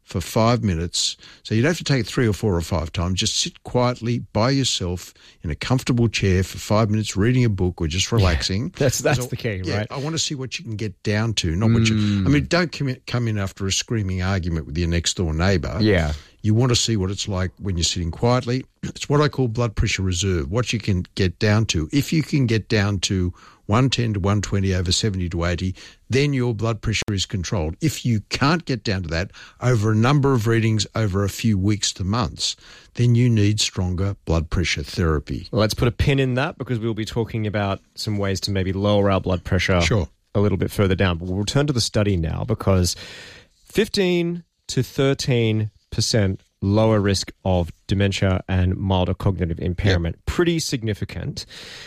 for five minutes. So you don't have to take it three or four or five times. Just sit quietly by yourself in a comfortable chair for five minutes, reading a book or just relaxing. Yeah, that's that's so, the key, yeah, right? I want to see what you can get down to, not what you... I mean, don't come in, come in after a screaming argument with your next-door neighbour. Yeah. You want to see what it's like when you're sitting quietly. It's what I call blood pressure reserve, what you can get down to. If you can get down to one ten to one twenty over seventy to eighty, then your blood pressure is controlled. If you can't get down to that over a number of readings over a few weeks to months, then you need stronger blood pressure therapy. Well, let's put a pin in that because we'll be talking about some ways to maybe lower our blood pressure sure. a little bit further down. But we'll return to the study now because fifteen to thirteen percent lower risk of dementia and milder cognitive impairment. Yep. Pretty significant.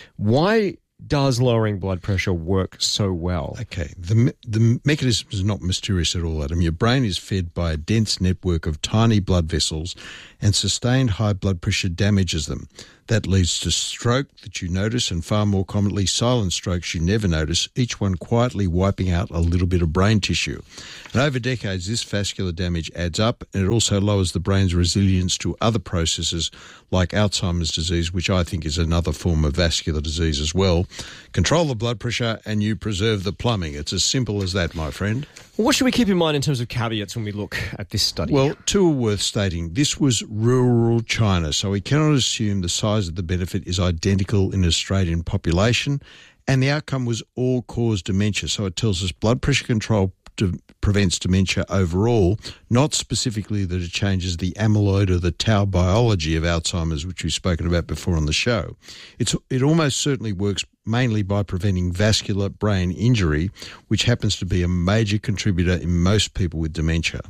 Why does lowering blood pressure work so well? Okay, the the mechanism is not mysterious at all, Adam. Your brain is fed by a dense network of tiny blood vessels, and sustained high blood pressure damages them. That leads to stroke that you notice, and far more commonly silent strokes you never notice, each one quietly wiping out a little bit of brain tissue. And over decades, this vascular damage adds up, and it also lowers the brain's resilience to other processes like Alzheimer's disease, which I think is another form of vascular disease as well. Control the blood pressure and you preserve the plumbing. It's as simple as that, my friend. What should we keep in mind in terms of caveats when we look at this study? Well, two are worth stating. This was rural China, so we cannot assume the size of the benefit is identical in the Australian population, and the outcome was all-cause dementia. So it tells us blood pressure control de- prevents dementia overall, not specifically that it changes the amyloid or the tau biology of Alzheimer's, which we've spoken about before on the show. It's, it almost certainly works mainly by preventing vascular brain injury, which happens to be a major contributor in most people with dementia.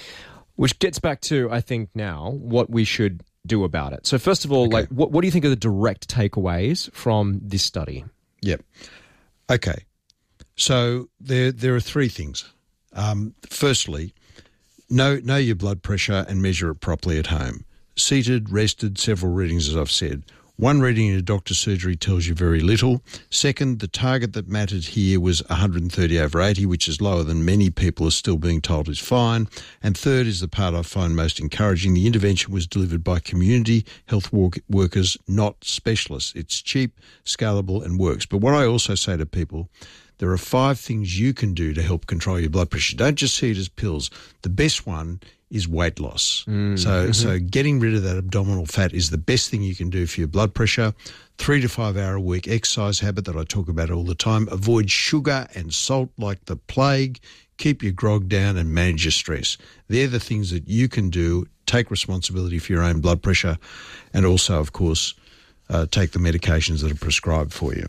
Which gets back to, I think now, what we should do about it. So first of all, okay. like, what, what do you think are the direct takeaways from this study? Yep. Okay. So there there are three things. Um, firstly, know, know your blood pressure and measure it properly at home. Seated, rested, several readings, as I've said. One reading in a doctor's surgery tells you very little. Second, the target that mattered here was one hundred thirty over eighty, which is lower than many people are still being told is fine. And third is the part I find most encouraging. The intervention was delivered by community health work- workers, not specialists. It's cheap, scalable, and works. But what I also say to people, there are five things you can do to help control your blood pressure. Don't just see it as pills. The best one is weight loss. Mm, so mm-hmm. so getting rid of that abdominal fat is the best thing you can do for your blood pressure. Three to five hour a week exercise habit that I talk about all the time. Avoid sugar and salt like the plague. Keep your grog down and manage your stress. They're the things that you can do. Take responsibility for your own blood pressure and also, of course, uh, take the medications that are prescribed for you.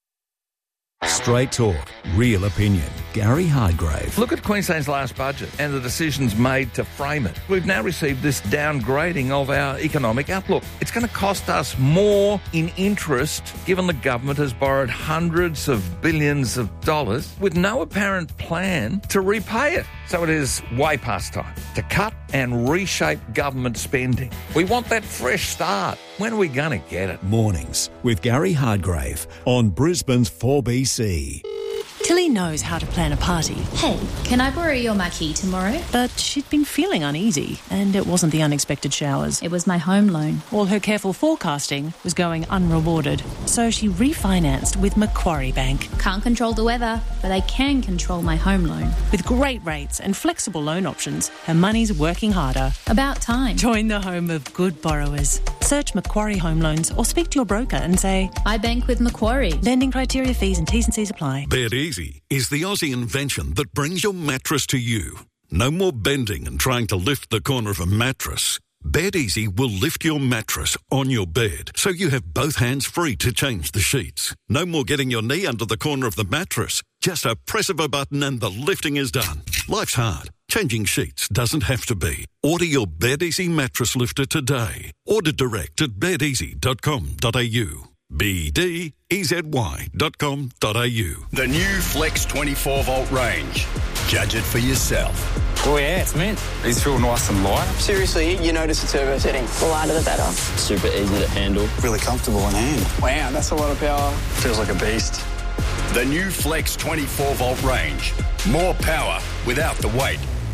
Straight talk, real opinion. Gary Hardgrave. Look at Queensland's last budget and the decisions made to frame it. We've now received this downgrading of our economic outlook. It's going to cost us more in interest given the government has borrowed hundreds of billions of dollars with no apparent plan to repay it. So it is way past time to cut and reshape government spending. We want that fresh start. When are we going to get it? Mornings with Gary Hardgrave on Brisbane's four B C. Tilly knows how to plan a party. Hey, can I borrow your marquee tomorrow? But she'd been feeling uneasy, and it wasn't the unexpected showers. It was my home loan. All her careful forecasting was going unrewarded, so she refinanced with Macquarie Bank. Can't control the weather, but I can control my home loan. With great rates and flexible loan options, her money's working harder. About time. Join the home of good borrowers. Search Macquarie Home Loans or speak to your broker and say, I bank with Macquarie. Lending criteria, fees and T's and C's apply. Bed Easy is the Aussie invention that brings your mattress to you. No more bending and trying to lift the corner of a mattress. Bed Easy will lift your mattress on your bed so you have both hands free to change the sheets. No more getting your knee under the corner of the mattress. Just a press of a button and the lifting is done. Life's hard. Changing sheets doesn't have to be. Order your Bed Easy mattress lifter today. Order direct at bed easy dot com dot a u. B D E Z Y dot com dot a u. The new Flex twenty-four volt range. Judge it for yourself. Oh yeah, it's mint. These feel nice and light. Seriously, you notice the turbo setting. The lighter the better. Super easy to handle. Really comfortable in hand. Wow, that's a lot of power. Feels like a beast. The new Flex twenty-four volt range. More power without the weight.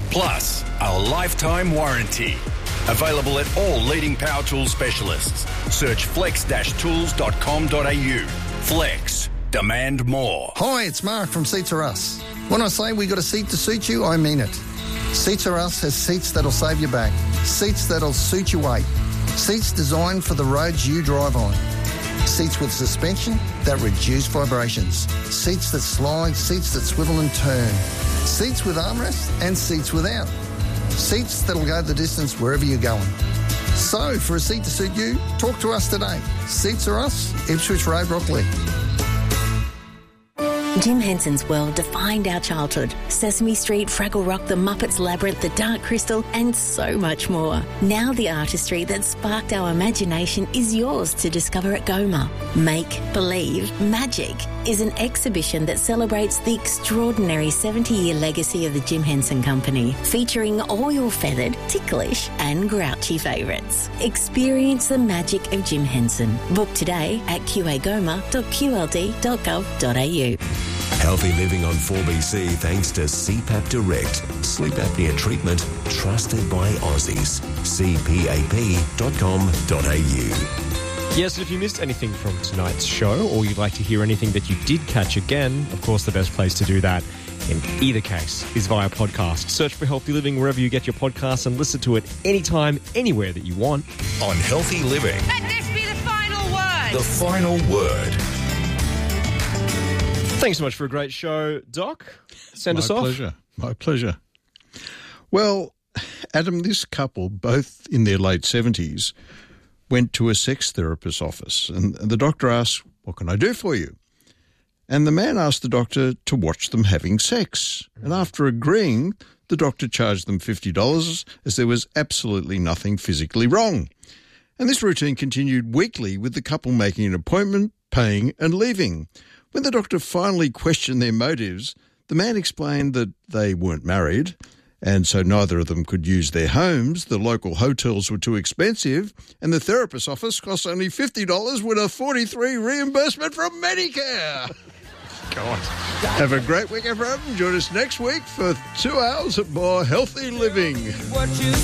Plus, a lifetime warranty. Available at all leading power tool specialists. Search flex dash tools dot com dot a u. Flex. Demand more. Hi, it's Mark from Seats Are Us. When I say we got a seat to suit you, I mean it. Seats Are Us has seats that'll save your back. Seats that'll suit your weight. Seats designed for the roads you drive on. Seats with suspension that reduce vibrations. Seats that slide, seats that swivel and turn. Seats with armrests and seats without. Seats that'll go the distance wherever you're going. So, for a seat to suit you, talk to us today. Seats Are Us, Ipswich Road, Brockley. Jim Henson's World defined our childhood. Sesame Street, Fraggle Rock, The Muppets Labyrinth, The Dark Crystal, and so much more. Now the artistry that sparked our imagination is yours to discover at Goma. Make Believe Magic is an exhibition that celebrates the extraordinary seventy-year legacy of the Jim Henson Company, featuring all your feathered, ticklish and grouchy favourites. Experience the magic of Jim Henson. Book today at q a goma dot q l d dot gov dot a u. Healthy living on four B C thanks to C PAP Direct. Sleep apnea treatment trusted by Aussies. c p a p dot com dot a u. Yes, and if you missed anything from tonight's show or you'd like to hear anything that you did catch again, of course the best place to do that in either case is via podcast. Search for Healthy Living wherever you get your podcasts and listen to it anytime, anywhere that you want. On Healthy Living. Let this be the final word. The final word. Thanks so much for a great show, Doc. Send My us off. My pleasure. My pleasure. Well, Adam, this couple, both in their late seventies, went to a sex therapist's office and the doctor asked, "What can I do for you?" And the man asked the doctor to watch them having sex. And after agreeing, the doctor charged them fifty dollars as there was absolutely nothing physically wrong. And this routine continued weekly with the couple making an appointment, paying and leaving. When the doctor finally questioned their motives, the man explained that they weren't married and so neither of them could use their homes, the local hotels were too expensive, and the therapist's office costs only fifty dollars with a forty-three dollars reimbursement from Medicare. God. Have a great week, everyone. Join us next week for two hours of more healthy living. What you